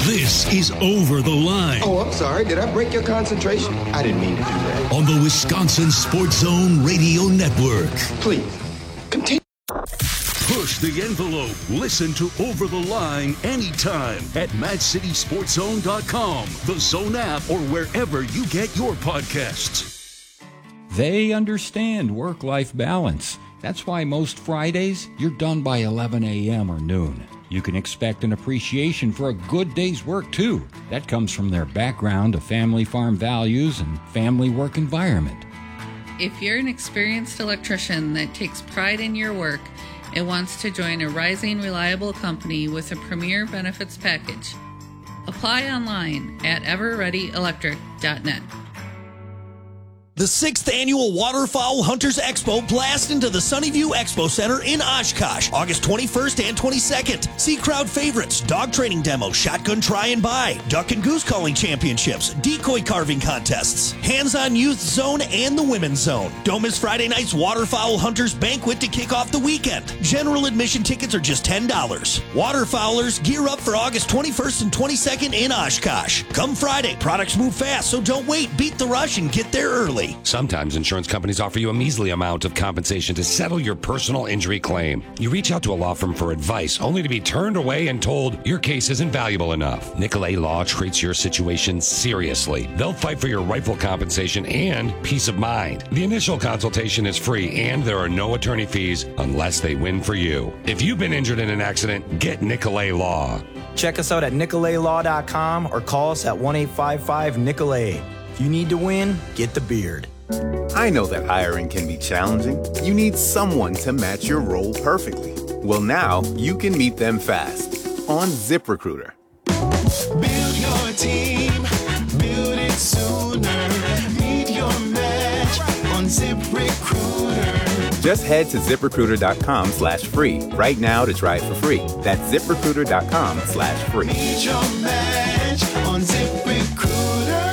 This is Over the Line. Oh, I'm sorry. Did I break your concentration? I didn't mean to do that. On the Wisconsin Sports Zone Radio Network. Please, continue. Push the envelope. Listen to Over the Line anytime at MadCitySportsZone.com, the Zone app, or wherever you get your podcasts. They understand work-life balance. That's why most Fridays, you're done by 11 a.m. or noon. You can expect an appreciation for a good day's work, too. That comes from their background of family farm values and family work environment. If you're an experienced electrician that takes pride in your work and wants to join a rising, reliable company with a premier benefits package, apply online at everreadyelectric.net. The 6th Annual Waterfowl Hunters Expo blast into the Sunnyview Expo Center in Oshkosh, August 21st and 22nd. See crowd favorites, dog training demos, shotgun try and buy, duck and goose calling championships, decoy carving contests, hands-on youth zone, and the women's zone. Don't miss Friday night's Waterfowl Hunters Banquet to kick off the weekend. General admission tickets are just $10. Waterfowlers, gear up for August 21st and 22nd in Oshkosh. Come Friday, products move fast, so don't wait. Beat the rush and get there early. Sometimes insurance companies offer you a measly amount of compensation to settle your personal injury claim. You reach out to a law firm for advice, only to be turned away and told your case isn't valuable enough. Nicolay Law treats your situation seriously. They'll fight for your rightful compensation and peace of mind. The initial consultation is free, and there are no attorney fees unless they win for you. If you've been injured in an accident, get Nicolay Law. Check us out at nicolaylaw.com or call us at 1-855-NICOLAY. If you need to win, get the beard. I know that hiring can be challenging. You need someone to match your role perfectly. Well, now you can meet them fast on ZipRecruiter. Build your team, build it sooner. Meet your match on ZipRecruiter. Just head to ZipRecruiter.com/free right now to try it for free. That's ZipRecruiter.com/free. Meet your match on ZipRecruiter.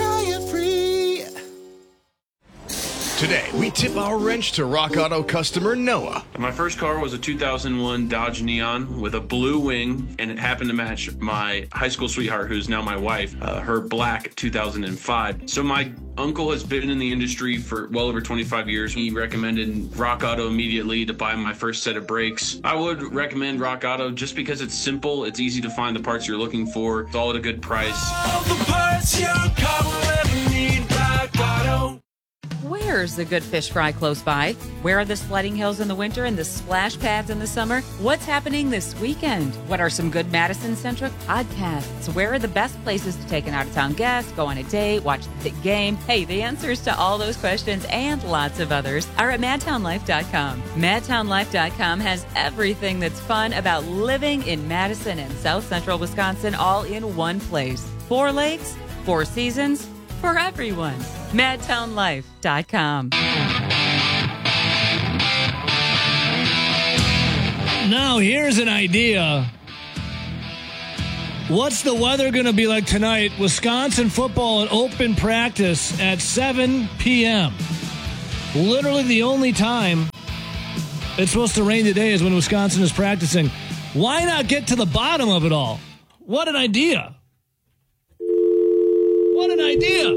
Today, we tip our wrench to Rock Auto customer Noah. My first car was a 2001 Dodge Neon with a blue wing, and it happened to match my high school sweetheart, who's now my wife, her black 2005. So my uncle has been in the industry for well over 25 years. He recommended Rock Auto immediately to buy my first set of brakes. I would recommend Rock Auto just because it's simple, it's easy to find the parts you're looking for, it's all at a good price. All the parts your car will ever need, Rock Auto. Where's the good fish fry close by? Where are the sledding hills in the winter and the splash pads in the summer? What's happening this weekend? What are some good Madison-centric podcasts? Where are the best places to take an out-of-town guest, go on a date, watch the big game? Hey, the answers to all those questions and lots of others are at MadtownLife.com. MadtownLife.com has everything that's fun about living in Madison and South Central Wisconsin all in one place. 4 lakes, 4 seasons, for everyone. MadtownLife.com. Now, here's an idea. What's the weather going to be like tonight? Wisconsin football at open practice at 7 p.m. Literally the only time it's supposed to rain today is when Wisconsin is practicing. Why not get to the bottom of it all? What an idea. What an idea.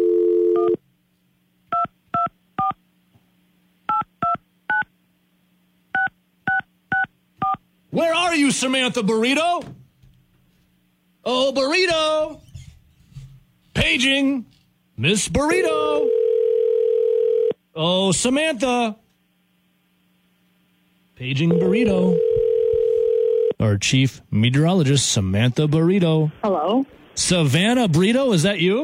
Where are you, Samantha Burrito? Oh, Burrito. Paging. Miss Burrito. Oh, Samantha. Paging Burrito. Our chief meteorologist, Samantha Burrito. Hello. Savannah Burrito, is that you?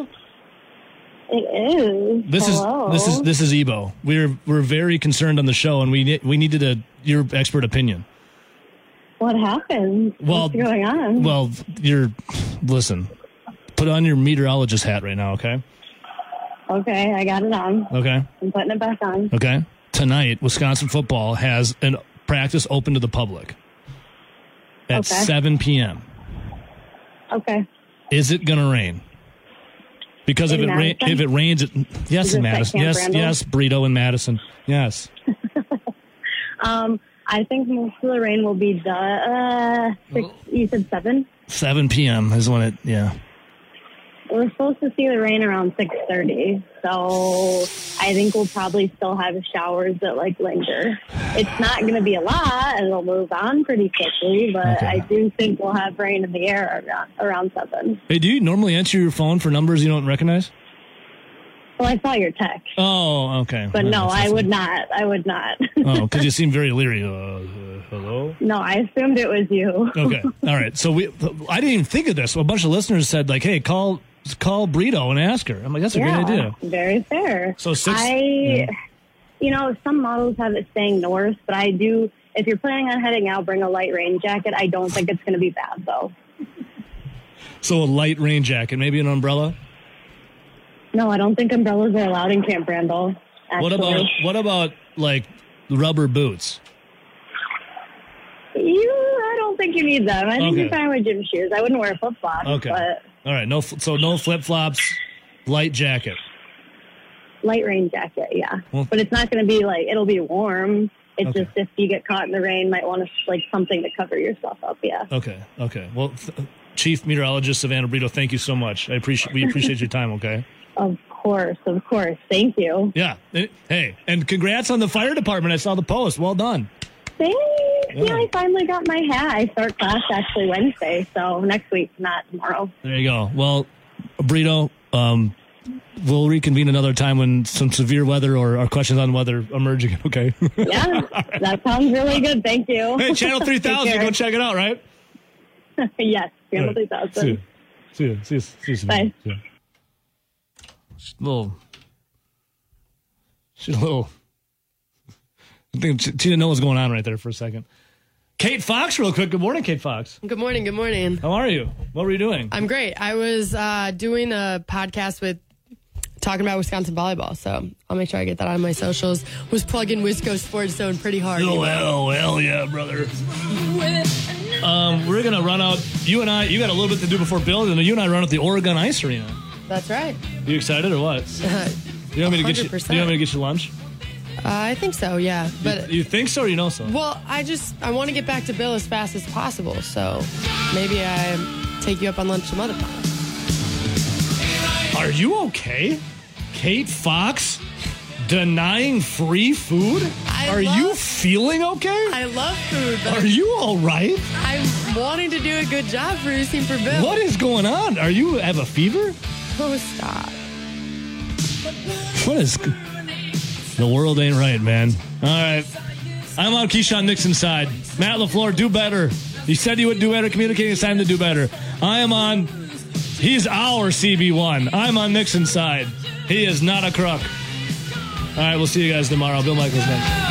It is. This is Ebo. We're very concerned on the show, and we needed your expert opinion. What happened? What's going on? Well, listen, put on your meteorologist hat right now, okay? Okay, I got it on. Okay. I'm putting it back on. Okay. Tonight, Wisconsin football has a practice open to the public at 7 p.m. Okay. Is it going to rain? Because if it rains, yes, in Madison. Yes, Burrito in Madison. Yes. I think most of the rain will be you said 7? 7 p.m. is when it, yeah. We're supposed to see the rain around 6:30, so I think we'll probably still have showers that linger. It's not going to be a lot, and it'll move on pretty quickly, but I do think we'll have rain in the air around 7. Hey, do you normally answer your phone for numbers you don't recognize? Well, I saw your text. Oh, okay. But no, I would not. I would not. Oh, because you seem very leery. Hello? No, I assumed it was you. Okay. All right. So I didn't even think of this. A bunch of listeners said, hey, call Brito and ask her. I'm like, that's a great idea. Very fair. So some models have it staying north, but I do, if you're planning on heading out, bring a light rain jacket. I don't think it's going to be bad, though. So a light rain jacket, maybe an umbrella? No, I don't think umbrellas are allowed in Camp Randall. Actually. What about rubber boots? I don't think you need them. I think you're fine with gym shoes. I wouldn't wear flip-flops. Okay. But all right. No flip-flops, light jacket. Light rain jacket, yeah. Well, but it's not going to be it'll be warm. It's just if you get caught in the rain, might want to something to cover yourself up, yeah. Okay. Well, Chief Meteorologist Savannah Brito, thank you so much. We appreciate your time, okay? Of course. Thank you. Yeah. Hey, and congrats on the fire department. I saw the post. Well done. Thanks. Yeah, I finally got my hat. I start class actually Wednesday, so next week, not tomorrow. There you go. Well, Brito, we'll reconvene another time when some severe weather or questions on weather emerge again, okay? Yeah, that sounds really good. Thank you. Hey, Channel 3000, go check it out, right? Yes, Channel 3000. See you. Bye. See you. She's a little. I think she didn't know what was going on right there for a second. Kate Fox, real quick. Good morning, Kate Fox. Good morning. How are you? What were you doing? I'm great. I was doing a podcast talking about Wisconsin volleyball, so I'll make sure I get that on my socials. Was plugging Wisco Sports Zone pretty hard. Oh, hell yeah, brother. We're going to run out. You and I, you got a little bit to do before Bill, and you and I run out the Oregon Ice Arena. That's right. You excited or what? You want me to get you lunch? I think so, yeah. But you think so or you know so? Well, I want to get back to Bill as fast as possible, so maybe I take you up on lunch some other time. Are you okay? Kate Fox denying free food? Are you feeling okay? I love food. But are you all right? I'm wanting to do a good job producing for Bill. What is going on? Are you have a fever? Oh, stop. What is... The world ain't right, man. All right. I'm on Keyshawn Nixon's side. Matt LaFleur, do better. You said you would do better. Communicating, it's time to do better. He's our CB1. I'm on Nixon's side. He is not a crook. All right, we'll see you guys tomorrow. Bill Michaels next.